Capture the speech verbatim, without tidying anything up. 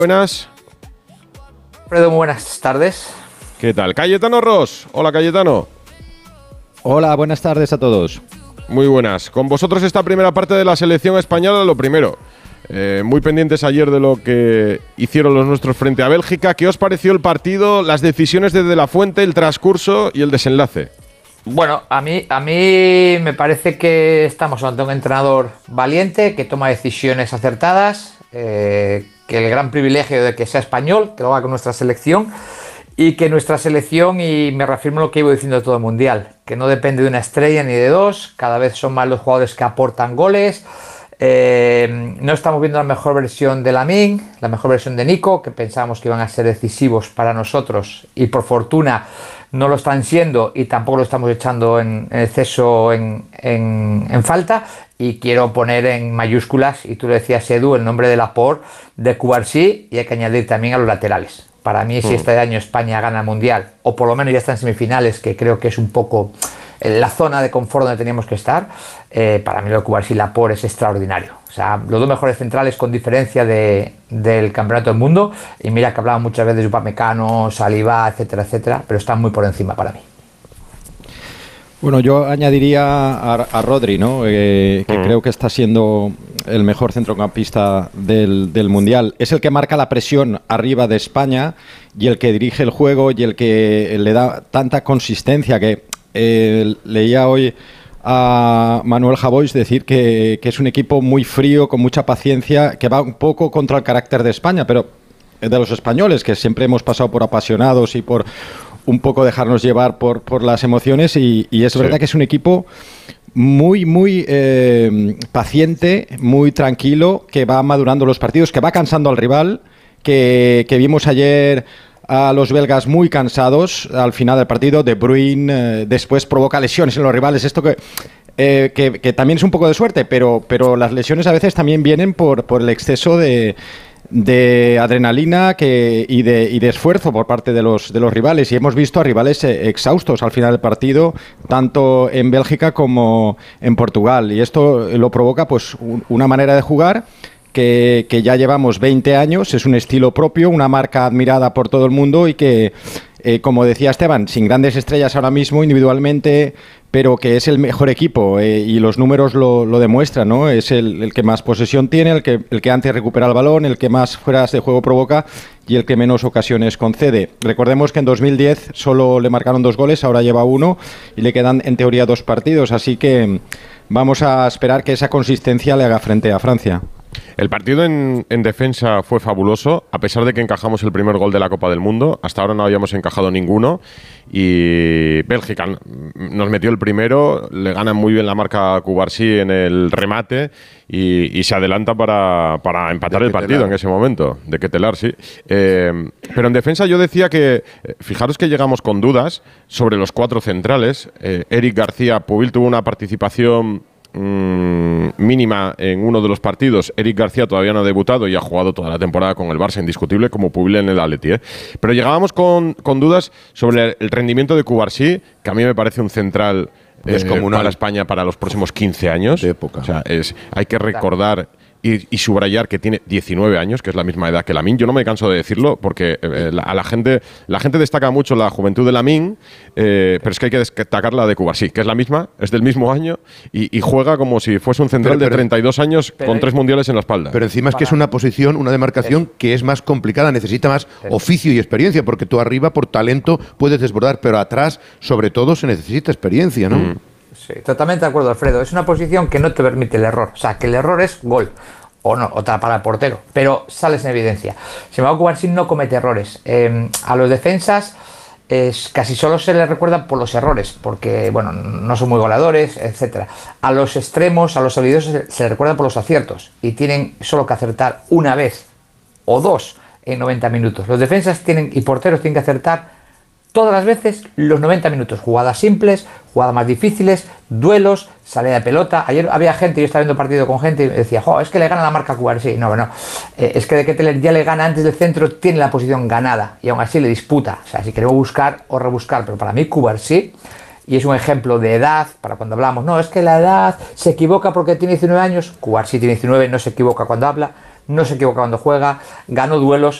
Buenas. Alfredo, muy buenas tardes. ¿Qué tal? Cayetano Ros. Hola, Cayetano. Hola, buenas tardes a todos. Muy buenas. Con vosotros esta primera parte de la selección española, lo primero. Eh, muy pendientes ayer de lo que hicieron los nuestros frente a Bélgica. ¿Qué os pareció el partido, las decisiones de De La Fuente, el transcurso y el desenlace? Bueno, a mí, a mí me parece que estamos ante un entrenador valiente, que toma decisiones acertadas, eh, que el gran privilegio de que sea español, que lo haga con nuestra selección, y que nuestra selección, y me reafirmo lo que iba diciendo de todo el Mundial, que no depende de una estrella ni de dos, cada vez son más los jugadores que aportan goles. Eh, no estamos viendo la mejor versión de Lamine, la mejor versión de Nico, que pensábamos que iban a ser decisivos para nosotros, y por fortuna no lo están siendo, y tampoco lo estamos echando en, en exceso en, en, en falta. Y quiero poner en mayúsculas, y tú lo decías, Edu, el nombre de Laporte, de Cubarsí, y hay que añadir también a los laterales. Para mí, si este año España gana el Mundial, o por lo menos ya está en semifinales, que creo que es un poco la zona de confort donde teníamos que estar, eh, para mí lo de Cubarsí y Laporte es extraordinario. O sea, los dos mejores centrales con diferencia de, del campeonato del mundo, y mira que hablaba muchas veces de Upamecano, Saliba, etcétera, etcétera, pero están muy por encima para mí. Bueno, yo añadiría a, a Rodri, ¿no? Eh, que mm. creo que está siendo el mejor centrocampista del, del Mundial. Es el que marca la presión arriba de España y el que dirige el juego y el que le da tanta consistencia que eh, leía hoy a Manuel Javois decir que, que es un equipo muy frío, con mucha paciencia, que va un poco contra el carácter de España, pero de los españoles, que siempre hemos pasado por apasionados y por un poco dejarnos llevar por, por las emociones, y, y es sí. verdad que es un equipo muy, muy eh, paciente, muy tranquilo, que va madurando los partidos, que va cansando al rival, que, que vimos ayer a los belgas muy cansados al final del partido. De Bruyne eh, después provoca lesiones en los rivales, esto que, eh, que, que también es un poco de suerte, pero, pero las lesiones a veces también vienen por, por el exceso de de adrenalina que, y, de, y de esfuerzo por parte de los, de los rivales, y hemos visto a rivales exhaustos al final del partido, tanto en Bélgica como en Portugal, y esto lo provoca pues un, una manera de jugar que, que ya llevamos veinte años, es un estilo propio, una marca admirada por todo el mundo, y que, eh, como decía Esteban, sin grandes estrellas ahora mismo individualmente, pero que es el mejor equipo, eh, y los números lo, lo demuestran, ¿no? Es el, el que más posesión tiene, el que, el que antes recupera el balón, el que más fueras de juego provoca y el que menos ocasiones concede. Recordemos que en dos mil diez solo le marcaron dos goles, ahora lleva uno y le quedan en teoría dos partidos, así que vamos a esperar que esa consistencia le haga frente a Francia. El partido en, en defensa fue fabuloso, a pesar de que encajamos el primer gol de la Copa del Mundo. Hasta ahora no habíamos encajado ninguno, y Bélgica nos metió el primero, le gana muy bien la marca a Cubarsí en el remate y, y se adelanta para, para empatar el partido en ese momento, de Ketelar, sí. Eh, pero en defensa yo decía que, fijaros que llegamos con dudas sobre los cuatro centrales. Eh, Eric García Pubil tuvo una participación Mm, mínima en uno de los partidos. Eric García todavía no ha debutado y ha jugado toda la temporada con el Barça, indiscutible, como Pubil en el Atleti, ¿eh? Pero llegábamos con, con dudas sobre el rendimiento de Cubarsí, que a mí me parece un central eh, para España para los próximos quince años. De época. O sea, es, hay que recordar y, y subrayar que tiene diecinueve años, que es la misma edad que Lamine. Yo no me canso de decirlo porque eh, la, a la gente la gente destaca mucho la juventud de Lamine, eh, pero es que hay que destacar la de Cubarsí, que es la misma, es del mismo año y, y juega como si fuese un central pero, pero, de treinta y dos años con tres mundiales en la espalda. Pero encima es que es una posición, una demarcación es. que es más complicada, necesita más es. oficio y experiencia, porque tú arriba por talento puedes desbordar, pero atrás sobre todo se necesita experiencia, ¿no? Mm. Sí, totalmente de acuerdo, Alfredo. Es una posición que no te permite el error. O sea, que el error es gol. O no, o para el portero. Pero sales en evidencia. Sin embargo, Cubarsí no comete errores. Eh, a los defensas eh, casi solo se les recuerda por los errores. Porque, bueno, no son muy goleadores, etcétera. A los extremos, a los habilidosos, se, se les recuerda por los aciertos. Y tienen solo que acertar una vez o dos en noventa minutos. Los defensas tienen y porteros tienen que acertar todas las veces los noventa minutos, jugadas simples, jugadas más difíciles, duelos, salida de pelota. Ayer había gente, yo estaba viendo partido con gente y decía, jo, es que le gana la marca a Cubarsí. No, no, eh, es que de que ya le gana antes del centro, tiene la posición ganada y aún así le disputa. O sea, si queremos buscar o rebuscar, pero para mí Cubarsí, y es un ejemplo de edad, para cuando hablamos, no, es que la edad se equivoca porque tiene diecinueve años, Cubarsí tiene diecinueve, no se equivoca cuando habla, no se equivoca cuando juega, ganó duelos,